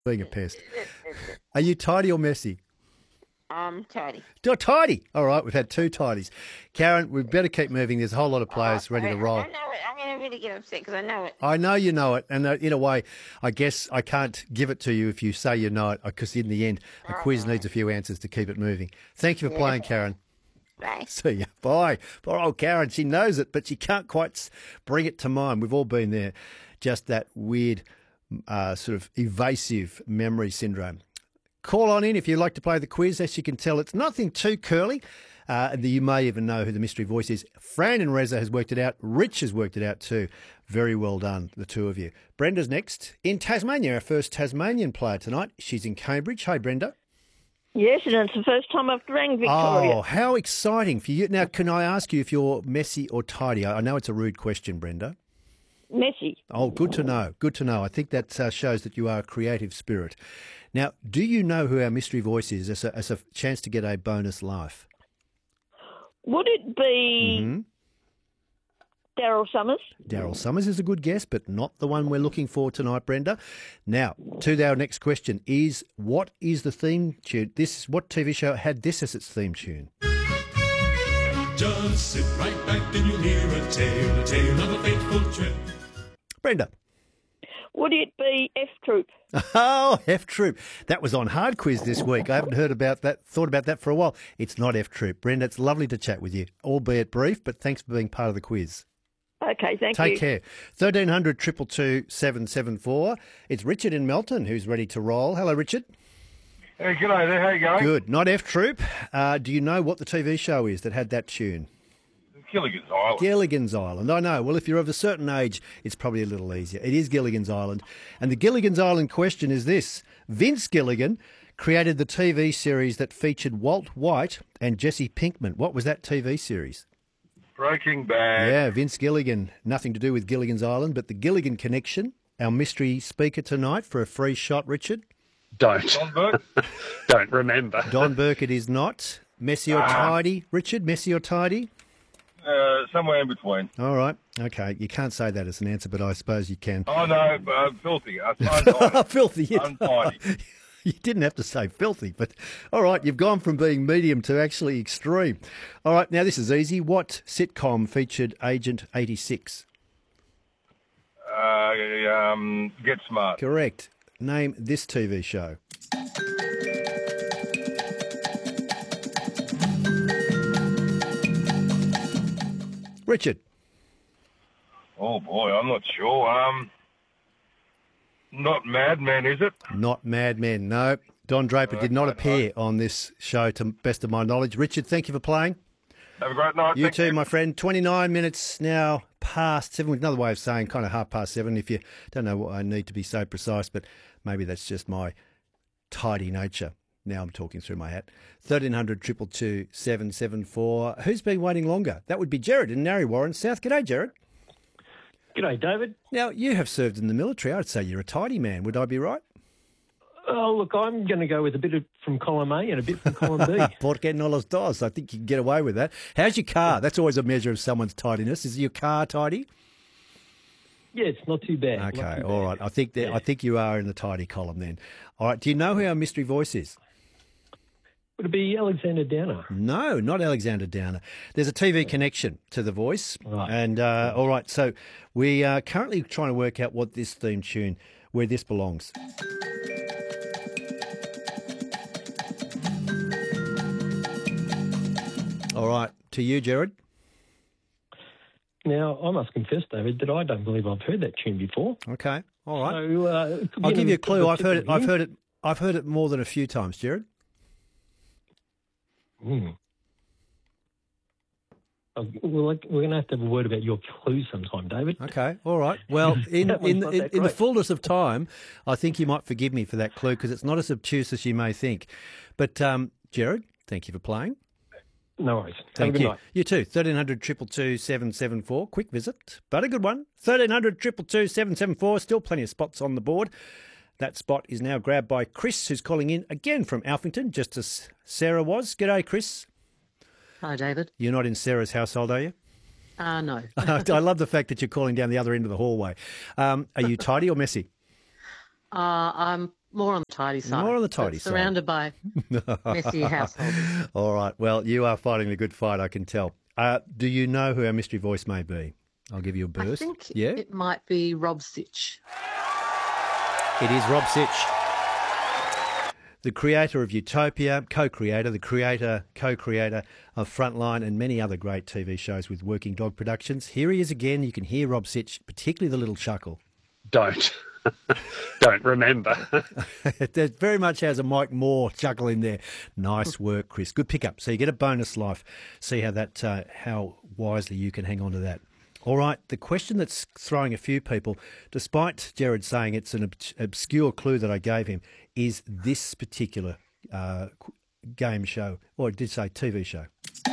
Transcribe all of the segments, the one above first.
being a pest. Are you tidy or messy? Tidy. Tidy. All right, we've had two tidies. Karen, we better keep moving. There's a whole lot of players ready to roll. I know it. I'm going to really get upset because I know it. I know you know it, and in a way, I guess I can't give it to you if you say you know it, because in the end, a quiz needs a few answers to keep it moving. Thank you for playing, Karen. Bye. See ya. Bye. Poor old Karen, she knows it, but she can't quite bring it to mind. We've all been there. Just that weird, sort of evasive memory syndrome. Call on in if you'd like to play the quiz. As you can tell, it's nothing too curly. You may even know who the mystery voice is. Fran and Reza has worked it out. Rich has worked it out too. Very well done, the two of you. Brenda's next in Tasmania, our first Tasmanian player tonight. She's in Cambridge. Hey, Brenda. Yes, and it's the first time I've rang Victoria. Oh, how exciting for you. Now, can I ask you if you're messy or tidy? I know it's a rude question, Brenda. Messy. Oh, good to know. Good to know. I think that shows that you are a creative spirit. Now, do you know who our mystery voice is as a chance to get a bonus laugh? Would it be Daryl Summers? Daryl Summers is a good guess, but not the one we're looking for tonight, Brenda. Now, to our next question is, what is the theme tune? What TV show had this as its theme tune? Just sit right back and you'll hear a tale of a fateful trip. Brenda. Would it be F Troop? Oh, F Troop. That was on Hard Quiz this week. I haven't thought about that for a while. It's not F Troop. Brenda, it's lovely to chat with you, albeit brief, but thanks for being part of the quiz. Okay, thank you. Take care. 1300 222 774. It's Richard in Melton who's ready to roll. Hello, Richard. Hey, g'day there. How you going? Good. Not F Troop. Do you know what the TV show is that had that tune? Gilligan's Island. Gilligan's Island. I know. Well, if you're of a certain age, it's probably a little easier. It is Gilligan's Island. And the Gilligan's Island question is this. Vince Gilligan created the TV series that featured Walt White and Jesse Pinkman. What was that TV series? Breaking Bad. Yeah, Vince Gilligan. Nothing to do with Gilligan's Island, but the Gilligan Connection. Our mystery speaker tonight for a free shot, Richard. Don't. Don Burke? Don't remember. Don Burke it is not. Messy or tidy, Richard? Messy or tidy? Somewhere in between. All right. Okay. You can't say that as an answer, but I suppose you can. Oh, no, filthy. Untidy. Filthy. Untidy. You didn't have to say filthy, but all right, you've gone from being medium to actually extreme. All right, now this is easy. What sitcom featured Agent 86? Get Smart. Correct. Name this TV show. Richard. Oh, boy, I'm not sure. Not Mad Men, is it? Not Mad Men, no. Don Draper did not appear on this show, to best of my knowledge. Richard, thank you for playing. Have a great night. You Thank too, you. my friend. 29 minutes now past 7. Another way of saying kind of 7:30 if you don't know what I need to be so precise, but maybe that's just my tidy nature. Now I'm talking through my hat. 1300 222 774. Who's been waiting longer? That would be Jared in Narre Warren South. G'day, Jared. G'day, David. Now, you have served in the military. I'd say you're a tidy man. Would I be right? Oh, look, I'm going to go with a bit from column A and a bit from column B. Porque no los dos. I think you can get away with that. How's your car? That's always a measure of someone's tidiness. Is your car tidy? Yeah, it's not too bad. Okay, all right. I think you are in the tidy column then. All right. Do you know who our mystery voice is? Would it be Alexander Downer? No, not Alexander Downer. There's a TV connection to the voice. Right. And, all right, so we are currently trying to work out what this theme tune, where this belongs. All right, to you, Jared. Now, I must confess, David, that I don't believe I've heard that tune before. Okay, all right. So, I'll give you a clue. I've heard it more than a few times, Jared. We're going to have a word about your clue sometime, David. Okay, all right. Well, in the fullness of time, I think you might forgive me for that clue because it's not as obtuse as you may think. But, Jared, thank you for playing. No worries. Thank Have a good you. night. You too. 1300 222 774. Quick visit, but a good one. 1300 222 774. Still plenty of spots on the board. That spot is now grabbed by Chris, who's calling in again from Alphington, just as Sarah was. G'day, Chris. Hi, David. You're not in Sarah's household, are you? No. I love the fact that you're calling down the other end of the hallway. Are you tidy or messy? I'm More on the tidy side. More on the tidy but side. Surrounded by messy households. All right. Well, you are fighting a good fight, I can tell. Do you know who our mystery voice may be? I'll give you a I burst. think Yeah? it might be Rob Sitch. It is Rob Sitch, the creator of Utopia, co-creator of Frontline and many other great TV shows with Working Dog Productions. Here he is again. You can hear Rob Sitch, particularly the little chuckle. Don't. Don't remember. It very much has a Mike Moore chuckle in there. Nice work, Chris. Good pickup. So you get a bonus life. See how that, how wisely you can hang on to that. All right, the question that's throwing a few people, despite Jared saying it's an obscure clue that I gave him, is this particular game show, or it did say TV show.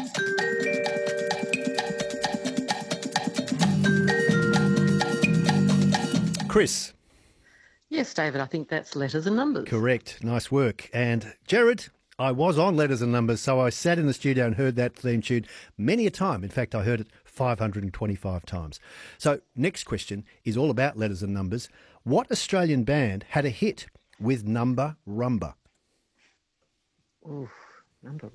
Chris. Yes, David, I think that's letters and numbers. Correct. Nice work. And Jared, I was on Letters and Numbers, so I sat in the studio and heard that theme tune many a time. In fact, I heard it 525 times. So next question is all about letters and numbers. What Australian band had a hit with Number Rumba? Oof, number.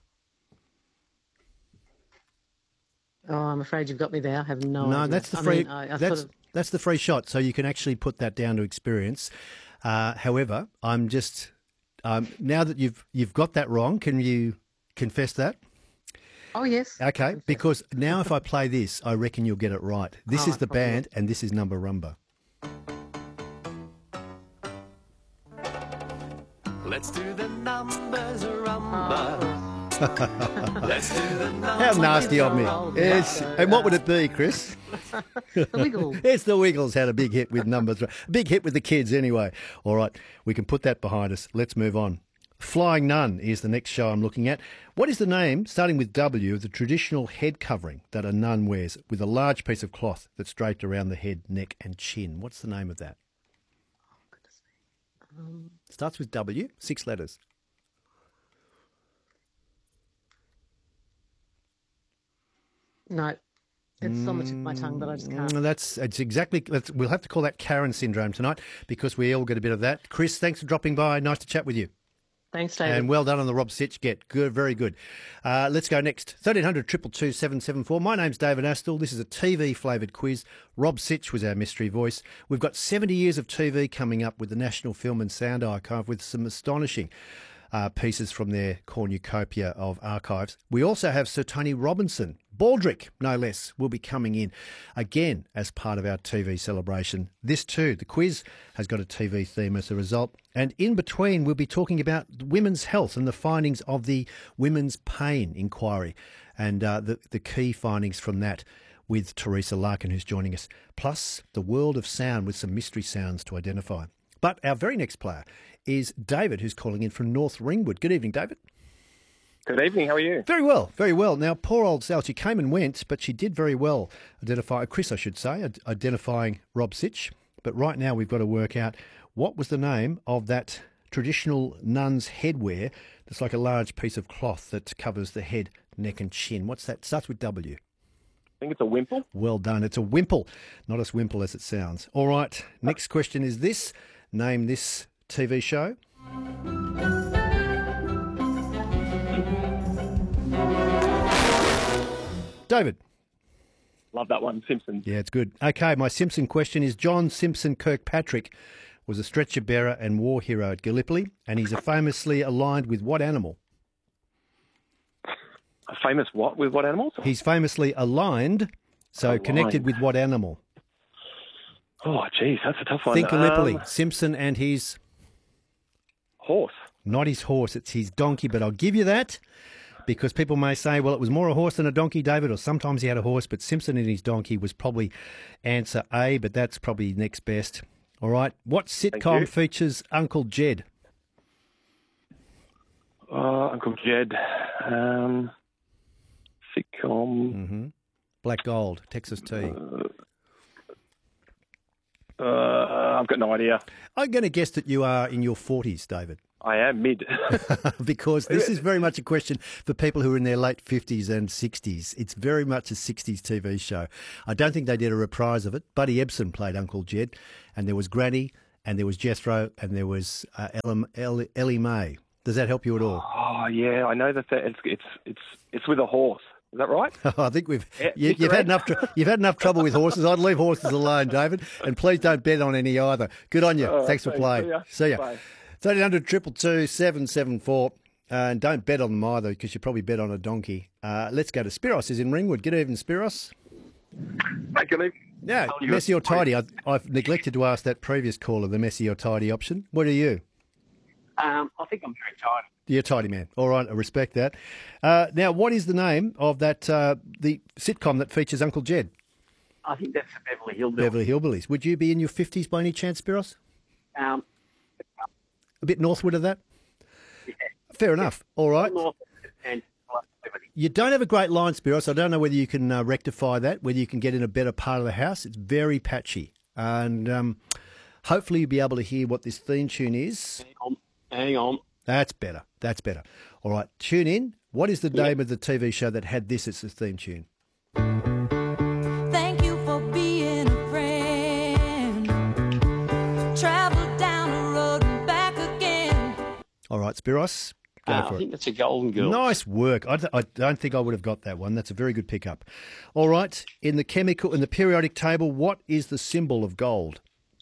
Oh, I'm afraid you've got me there. I have no idea. No, that's the I free. mean, I that's the free shot. So you can actually put that down to experience. However, I'm just now that you've got that wrong. Can you confess that? Oh, yes. Okay, because now if I play this, I reckon you'll get it right. This Oh, is the I probably band, and this is Number Rumba. Let's do the numbers rumba. Let's do the numbers. How nasty of me! And what would it be, Chris? The Wiggles. It's the Wiggles had a big hit with numbers. A big hit with the kids anyway. All right, we can put that behind us. Let's move on. Flying Nun is the next show I'm looking at. What is the name, starting with W, of the traditional head covering that a nun wears with a large piece of cloth that's draped around the head, neck and chin? What's the name of that? Starts with W, 6 letters. No, it's on the tip of my tongue, but I just can't. We'll have to call that Karen syndrome tonight because we all get a bit of that. Chris, thanks for dropping by. Nice to chat with you. Thanks, David. And well done on the Rob Sitch get. Good, very good. Let's go next. 1300 222 774. My name's David Astle. This is a TV flavoured quiz. Rob Sitch was our mystery voice. We've got 70 years of TV coming up with the National Film and Sound Archive with some astonishing pieces from their cornucopia of archives. We also have Sir Tony Robinson, Baldrick, no less, will be coming in again as part of our TV celebration. This too, the quiz has got a TV theme as a result. And in between, we'll be talking about women's health and the findings of the Women's Pain Inquiry and the key findings from that with Teresa Larkin, who's joining us. Plus, the world of sound with some mystery sounds to identify. But our very next player is David, who's calling in from North Ringwood. Good evening, David. Good evening, how are you? Very well, very well. Now, poor old Sal, she came and went, but she did very well Chris, I should say, identifying Rob Sitch. But right now we've got to work out what was the name of that traditional nun's headwear that's like a large piece of cloth that covers the head, neck and chin. What's that? Starts with W. I think it's a wimple. Well done. It's a wimple, not as wimple as it sounds. All right, next question is this. Name this TV show. David. Love that one, Simpsons. Yeah, it's good. Okay, my Simpson question is John Simpson Kirkpatrick was a stretcher bearer and war hero at Gallipoli, and he's famously aligned with what animal? A famous what with what animals? He's famously aligned, connected with what animal? Oh, geez, that's a tough one. Think Gallipoli, Simpson and his... Horse. Not his horse, it's his donkey, but I'll give you that. Because people may say, well, it was more a horse than a donkey, David, or sometimes he had a horse, but Simpson and his donkey was probably answer A, but that's probably next best. All right. What sitcom features Uncle Jed? Uncle Jed. Sitcom. Mm-hmm. Black Gold, Texas Tea. I've got no idea. I'm going to guess that you are in your 40s, David. I am mid. Because this is very much a question for people who are in their late 50s and 60s. It's very much a 60s TV show. I don't think they did a reprise of it. Buddy Ebsen played Uncle Jed, and there was Granny and there was Jethro, and there was Ellie Mae. Does that help you at all? Oh yeah, I know that it's with a horse. Is that right? I think Yeah, you've had enough. You've had enough trouble with horses. I'd leave horses alone, David, and please don't bet on any either. Good on you. Thanks for playing. See ya. Bye. 1300 222 774. And don't bet on them either, because you probably bet on a donkey. Let's go to Spiros. Is in Ringwood. Good evening, Spiros. Make it. Yeah, messy or tidy? I've neglected to ask that previous caller the messy or tidy option. What are you? I think I'm very tired. You're a tidy man. All right, I respect that. Now, what is the name of that the sitcom that features Uncle Jed? I think that's the Beverly Hillbillies. Beverly Hillbillies. Would you be in your 50s by any chance, Spiros? A bit northward of that? Yeah. Fair enough. All right. And You don't have a great line, Spiros. I don't know whether you can rectify that, whether you can get in a better part of the house. It's very patchy. And hopefully you'll be able to hear what this theme tune is. Hang on. That's better. That's better. All right, tune in. What is the name of the TV show that had this as the theme tune? Thank you for being a friend. Travel down the road and back again. All right, Spiros, go for I it. think that's a Golden Girls. Nice work. I don't think I would have got that one. That's a very good pickup. All right, in the periodic table, what is the symbol of gold?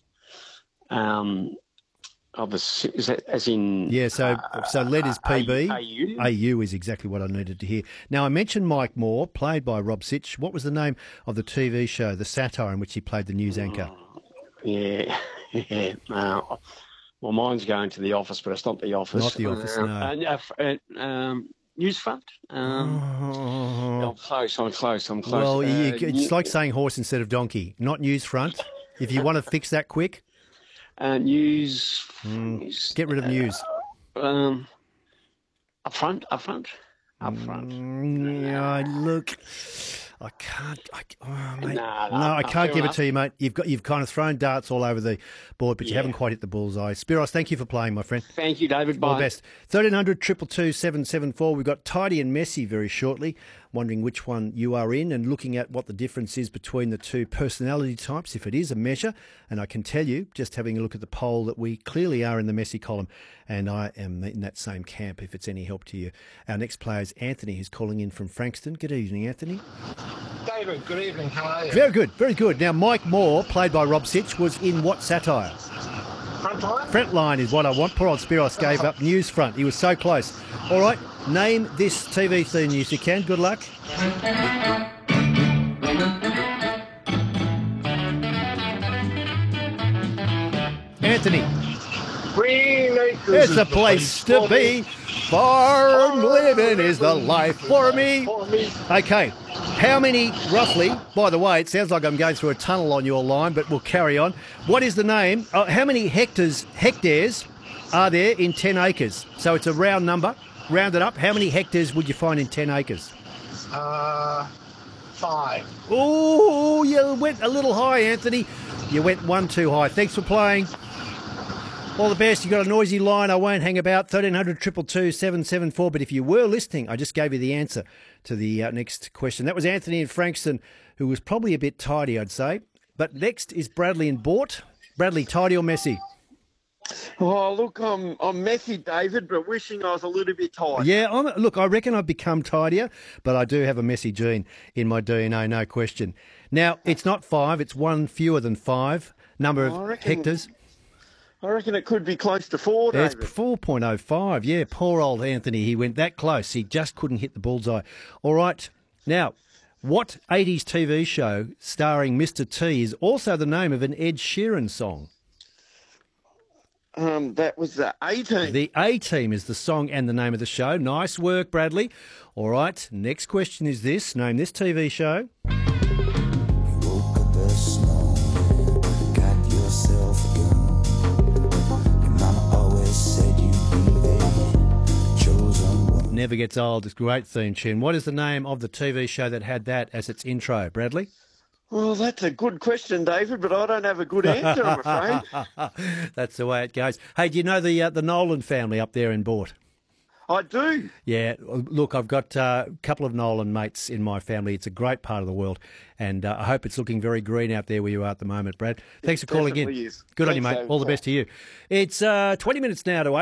Is that as in? Yeah, so lead is PB. AU? AU is exactly what I needed to hear. Now, I mentioned Mike Moore, played by Rob Sitch. What was the name of the TV show, the satire in which he played the news anchor? Yeah. Well, mine's going to The Office, but it's not The Office. Not The Office, no. Newsfront. I'm close. Well, it's like saying horse instead of donkey. Not Newsfront. If you want to fix that quick. News. Get rid of news. Upfront. Yeah, look, I can't. Mate. No, I can't give enough. it to you, mate. You've kind of thrown darts all over the board, but you haven't quite hit the bullseye. Spiros, thank you for playing, my friend. Thank you, David. Bye. All the best. 1300 222 774. We've got tidy and messy very shortly. Wondering which one you are in and looking at what the difference is between the two personality types, if it is a measure. And I can tell you, just having a look at the poll, that we clearly are in the messy column, and I am in that same camp, if it's any help to you. Our next player is Anthony, who's calling in from Frankston. Good evening, Anthony. David, good evening. How are you? Very good, very good. Now, Mike Moore, played by Rob Sitch, was in what satire? Frontline? Frontline is what I want. Poor old Spiros gave up Newsfront. He was so close. All right, name this TV theme if you can. Good luck. Anthony. Green Acres It's is a the place to be. Farm living is the life for me. Okay. How many, roughly, by the way, it sounds like I'm going through a tunnel on your line, but we'll carry on. What is the name? How many hectares are there in 10 acres? So it's a round number. Round it up. How many hectares would you find in 10 acres? 5. Oh, you went a little high, Anthony. You went one too high. Thanks for playing. All the best. You've got a noisy line. I won't hang about. 1300 222 774. But if you were listening, I just gave you the answer to the next question. That was Anthony in Frankston, who was probably a bit tidy, I'd say. But next is Bradley in Bort. Bradley, tidy or messy? Oh, look, I'm messy, David, but wishing I was a little bit tired. Yeah, look, I reckon I've become tidier, but I do have a messy gene in my DNA, no question. Now, it's not 5, it's one fewer than 5 number of hectares. I reckon it could be close to 4, It's David. 4.05, yeah, poor old Anthony, he went that close, he just couldn't hit the bullseye. All right, now, what 80s TV show starring Mr. T is also the name of an Ed Sheeran song? That was the A-Team. The A-Team is the song and the name of the show. Nice work, Bradley. All right, next question is this. Name this TV show. Never gets old. It's a great theme tune. What is the name of the TV show that had that as its intro, Bradley? Well, that's a good question, David, but I don't have a good answer, I'm afraid. That's the way it goes. Hey, do you know the Nolan family up there in Bort? I do. Yeah, look, I've got a couple of Nolan mates in my family. It's a great part of the world, and I hope it's looking very green out there where you are at the moment, Brad. Thanks for calling in. Definitely is. Good on you, Thanks, mate. David. All the best to you. It's 20 minutes now to